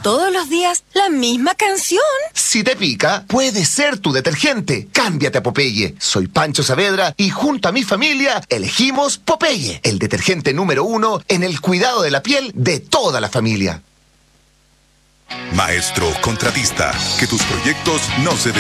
todos los días la misma canción. Si te pica, puede ser tu detergente. Cámbiate a Popeye. Soy Pancho Saavedra y junto a mi familia elegimos Popeye, el detergente número 1 en el cuidado de la piel de toda la familia. Maestro contratista, que tus proyectos no se